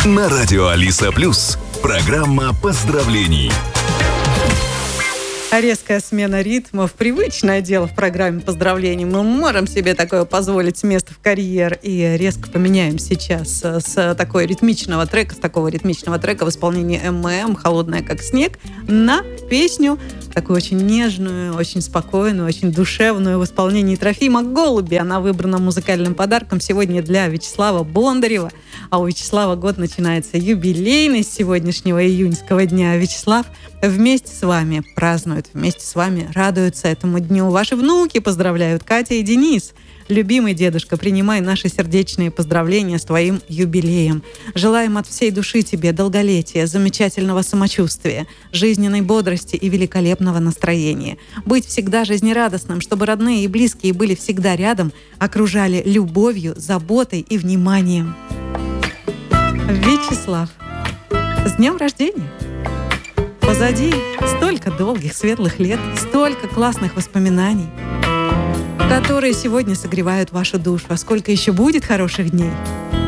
На радио Алиса Плюс. Программа поздравлений. Резкая смена ритмов, привычное дело в программе поздравлений. Мы можем себе такое позволить с места в карьер и резко поменяем сейчас с такого ритмичного трека в исполнении ММ «Холодная как снег» на песню такую очень нежную, очень спокойную, очень душевную в исполнении Трофима Голуби. Она выбрана музыкальным подарком сегодня для Вячеслава Бондарева. А у Вячеслава год начинается юбилейный с сегодняшнего июньского дня. Вячеслав вместе с вами празднует, вместе с вами радуются этому дню. Ваши внуки поздравляют, Катя и Денис. Любимый дедушка, принимай наши сердечные поздравления с твоим юбилеем. Желаем от всей души тебе долголетия, замечательного самочувствия, жизненной бодрости и великолепного настроения. Быть всегда жизнерадостным, чтобы родные и близкие были всегда рядом, окружали любовью, заботой и вниманием. Вячеслав, с днем рождения! Позади столько долгих, светлых лет, столько классных воспоминаний, которые сегодня согревают вашу душу. А сколько еще будет хороших дней?